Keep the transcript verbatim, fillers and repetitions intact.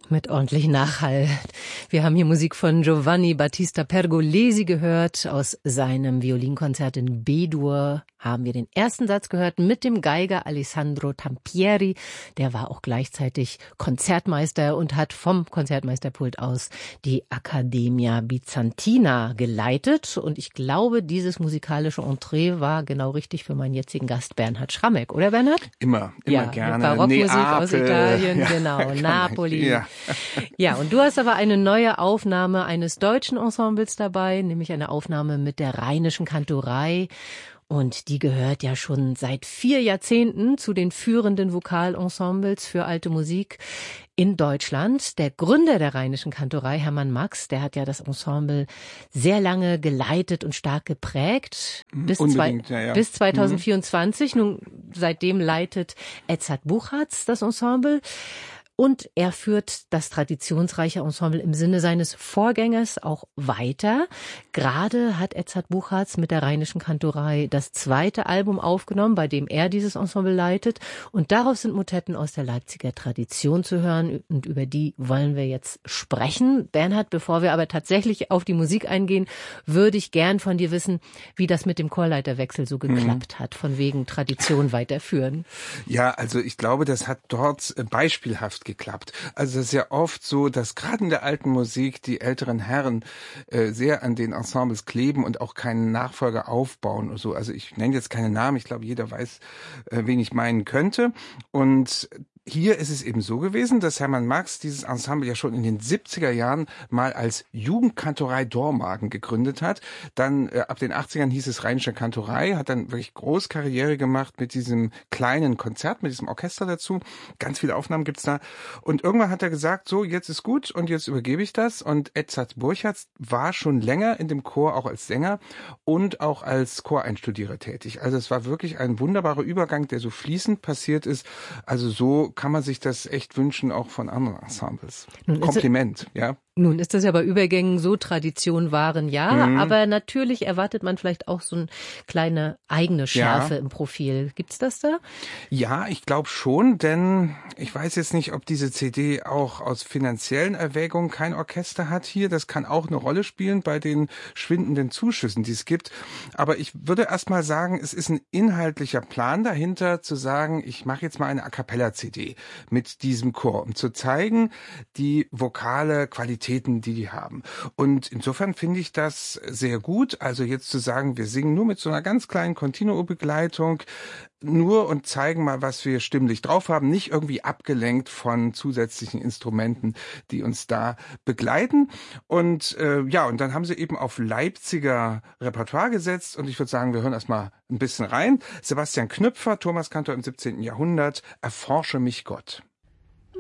Mit ordentlich Nachhall. Wir haben hier Musik von Giovanni Battista Pergolesi gehört. Aus seinem Violinkonzert in B-Dur haben wir den ersten Satz gehört mit dem Geiger Alessandro Tampieri. Der war auch gleichzeitig Konzertmeister und hat vom Konzertmeisterpult aus die Accademia Bizantina geleitet. Und ich glaube, dieses musikalische Entree war genau richtig für meinen jetzigen Gast Bernhard Schrammeck. Oder Bernhard? Immer, immer ja, gerne. Barockmusik Neapel. aus Italien, Ja, genau, Napoli. Ja. Ja, und du hast aber eine neue Aufnahme eines deutschen Ensembles dabei, nämlich eine Aufnahme mit der Rheinischen Kantorei. Und die gehört ja schon seit vier Jahrzehnten zu den führenden Vokalensembles für alte Musik in Deutschland. Der Gründer der Rheinischen Kantorei, Hermann Max, der hat ja das Ensemble sehr lange geleitet und stark geprägt. Bis, zwei, ja, ja. bis zweitausendvierundzwanzig. Mhm. Nun, seitdem leitet Edzard Buchratz das Ensemble. Und er führt das traditionsreiche Ensemble im Sinne seines Vorgängers auch weiter. Gerade hat Edzard Buchratz mit der Rheinischen Kantorei das zweite Album aufgenommen, bei dem er dieses Ensemble leitet. Und darauf sind Motetten aus der Leipziger Tradition zu hören. Und über die wollen wir jetzt sprechen. Bernhard, bevor wir aber tatsächlich auf die Musik eingehen, würde ich gern von dir wissen, wie das mit dem Chorleiterwechsel so geklappt mhm. hat, von wegen Tradition weiterführen. Ja, also ich glaube, das hat dort beispielhaft geklappt. Also es ist ja oft so, dass gerade in der alten Musik die älteren Herren äh, sehr an den Ensembles kleben und auch keinen Nachfolger aufbauen oder so. Also ich nenne jetzt keine Namen, ich glaube, jeder weiß, äh, wen ich meinen könnte. Und hier ist es eben so gewesen, dass Hermann Max dieses Ensemble ja schon in den siebziger Jahren mal als Jugendkantorei Dormagen gegründet hat. Dann äh, ab den achtzigern hieß es Rheinische Kantorei, hat dann wirklich groß Karriere gemacht mit diesem kleinen Konzert, mit diesem Orchester dazu. Ganz viele Aufnahmen gibt's da. Und irgendwann hat er gesagt, so, jetzt ist gut und jetzt übergebe ich das. Und Edzard Buchratz war schon länger in dem Chor, auch als Sänger und auch als Choreinstudierer tätig. Also es war wirklich ein wunderbarer Übergang, der so fließend passiert ist. Also so kann man sich das echt wünschen, auch von anderen Ensembles. Nun Kompliment, es, ja. Nun ist das ja bei Übergängen so, Tradition waren ja, mhm. aber natürlich erwartet man vielleicht auch so eine kleine eigene Schärfe ja. im Profil. Gibt's das da? Ja, ich glaube schon, denn ich weiß jetzt nicht, ob diese C D auch aus finanziellen Erwägungen kein Orchester hat hier. Das kann auch eine Rolle spielen bei den schwindenden Zuschüssen, die es gibt. Aber ich würde erst mal sagen, es ist ein inhaltlicher Plan dahinter, zu sagen, ich mache jetzt mal eine A-Cappella-C D mit diesem Chor, um zu zeigen, die vokale Qualität, die die haben. Und insofern finde ich das sehr gut. Also jetzt zu sagen, wir singen nur mit so einer ganz kleinen Continuo-Begleitung, nur und zeigen mal, was wir stimmlich drauf haben, nicht irgendwie abgelenkt von zusätzlichen Instrumenten, die uns da begleiten. Und äh, ja, und dann haben sie eben auf Leipziger Repertoire gesetzt und ich würde sagen, wir hören erstmal ein bisschen rein. Sebastian Knüpfer, Thomaskantor im siebzehnten Jahrhundert, Erforsche mich Gott.